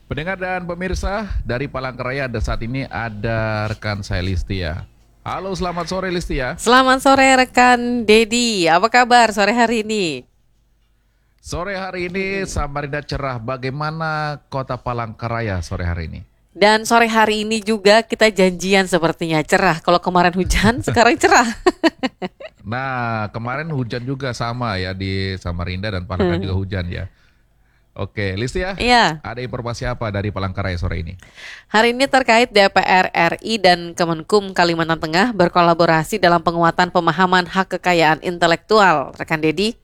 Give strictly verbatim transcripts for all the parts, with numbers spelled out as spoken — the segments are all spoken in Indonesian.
Pendengar dan pemirsa, dari Palangkaraya ada saat ini ada rekan saya Listia. Halo, selamat sore Listia. Selamat sore rekan Dedi, apa kabar sore hari ini? Sore hari ini Samarinda cerah. Bagaimana kota Palangkaraya sore hari ini? Dan sore hari ini juga kita janjian sepertinya cerah. Kalau kemarin hujan, sekarang cerah. Nah, kemarin hujan juga sama ya di Samarinda dan Palangkaraya juga hujan ya. Oke, Listia, Iya, ada informasi apa dari Palangkaraya sore ini? hari ini terkait D P R R I dan Kemenkum Kalimantan Tengah berkolaborasi dalam penguatan pemahaman hak kekayaan intelektual. Rekan Dedi.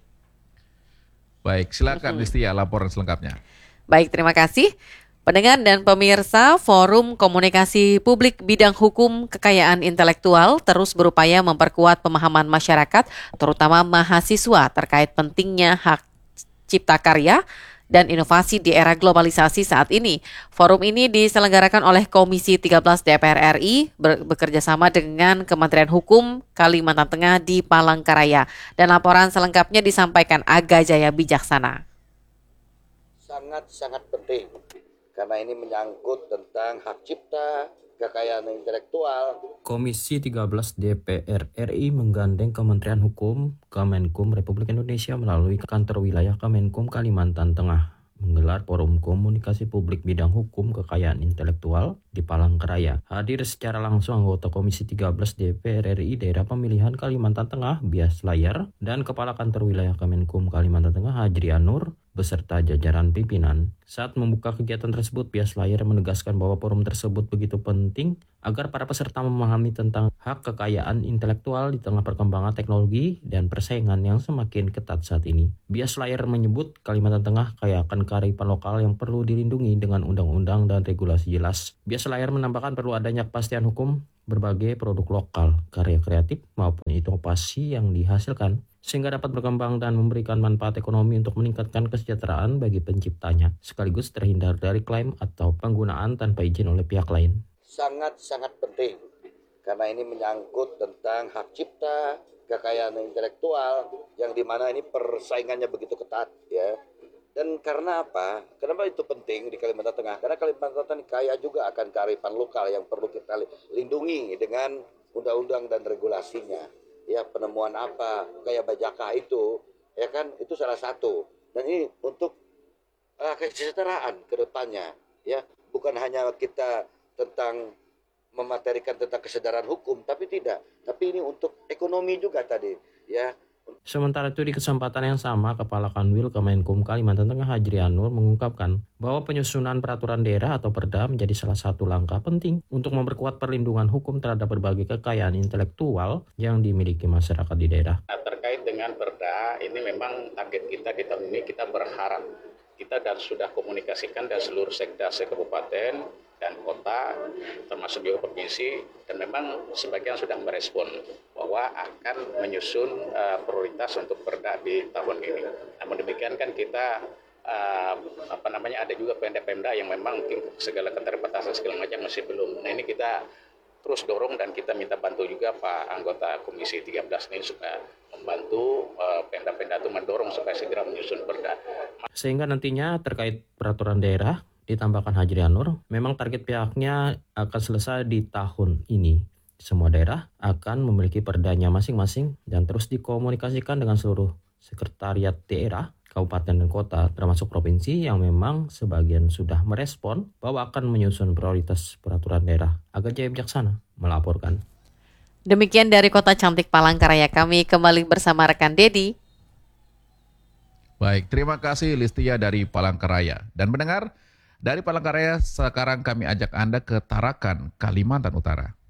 Baik, silakan Listia laporan selengkapnya. Baik, terima kasih. Pendengar dan pemirsa, Forum Komunikasi Publik Bidang Hukum Kekayaan Intelektual terus berupaya memperkuat pemahaman masyarakat, terutama mahasiswa terkait pentingnya hak cipta karya dan inovasi di era globalisasi saat ini. Forum ini diselenggarakan oleh Komisi tiga belas D P R R I ber- bekerjasama dengan Kementerian Hukum Kalimantan Tengah di Palangkaraya. Dan laporan selengkapnya disampaikan Aga Jaya Bijaksana. Sangat-sangat penting karena ini menyangkut tentang hak cipta, kekayaan intelektual. Komisi tiga belas D P R R I menggandeng Kementerian Hukum, Kemenkum Republik Indonesia melalui kantor wilayah Kemenkum Kalimantan Tengah menggelar Forum Komunikasi Publik Bidang Hukum Kekayaan Intelektual di Palangkaraya. Hadir secara langsung anggota Komisi tiga belas D P R R I Daerah Pemilihan Kalimantan Tengah Bias Layar dan Kepala Kantor Wilayah Kemenkum Kalimantan Tengah Hajri Anur beserta jajaran pimpinan. Saat membuka kegiatan tersebut, Bias Layar menegaskan bahwa forum tersebut begitu penting agar para peserta memahami tentang hak kekayaan intelektual di tengah perkembangan teknologi dan persaingan yang semakin ketat saat ini. Bias Layar menyebut Kalimantan Tengah kaya akan kearifan lokal yang perlu dilindungi dengan undang-undang dan regulasi jelas. Bias Layar menambahkan perlu adanya kepastian hukum berbagai produk lokal, karya kreatif maupun inovasi yang dihasilkan sehingga dapat berkembang dan memberikan manfaat ekonomi untuk meningkatkan kesejahteraan bagi penciptanya, sekaligus terhindar dari klaim atau penggunaan tanpa izin oleh pihak lain. Sangat-sangat penting karena ini menyangkut tentang hak cipta, kekayaan intelektual yang dimana ini persaingannya begitu ketat ya. Dan karena apa? Kenapa itu penting di Kalimantan Tengah? Karena Kalimantan Tengah kaya juga akan kearifan lokal yang perlu kita lindungi dengan undang-undang dan regulasinya. Ya, penemuan apa kayak Bajaka itu, ya kan, itu salah satu. Dan ini untuk uh, kesejahteraan ke depannya, ya, bukan hanya kita tentang mematerikan tentang kesadaran hukum, tapi tidak, tapi ini untuk ekonomi juga tadi, ya. Sementara itu di kesempatan yang sama, Kepala Kanwil Kemenkum Kalimantan Tengah Hajri Anur mengungkapkan bahwa penyusunan peraturan daerah atau Perda menjadi salah satu langkah penting untuk memperkuat perlindungan hukum terhadap berbagai kekayaan intelektual yang dimiliki masyarakat di daerah. Nah, terkait dengan Perda, ini memang target kita di tahun ini kita berharap kita dan sudah komunikasikan dan seluruh sekda se-kabupaten dan kota, termasuk juga provinsi, dan memang sebagian sudah merespon bahwa akan menyusun uh, prioritas untuk Perda di tahun ini. Namun demikian kan kita uh, apa namanya ada juga pemda-pemda yang memang mungkin segala keterbatasan segala macam masih belum. Nah ini kita terus dorong dan kita minta bantu juga Pak anggota Komisi tiga belas ini supaya membantu uh, pemda-pemda itu mendorong supaya segera menyusun Perda. Sehingga nantinya terkait peraturan daerah, ditambahkan Hajri Anur, memang target pihaknya akan selesai di tahun ini. Semua daerah akan memiliki perdanya masing-masing dan terus dikomunikasikan dengan seluruh sekretariat daerah, kabupaten dan kota, termasuk provinsi yang memang sebagian sudah merespon bahwa akan menyusun prioritas peraturan daerah. Aga Jaya Bijaksana melaporkan. Demikian dari Kota Cantik Palangkaraya, kami kembali bersama rekan Dedi. Baik, terima kasih Listia dari Palangkaraya. Dan mendengar, dari Palangkaraya sekarang kami ajak Anda ke Tarakan, Kalimantan Utara.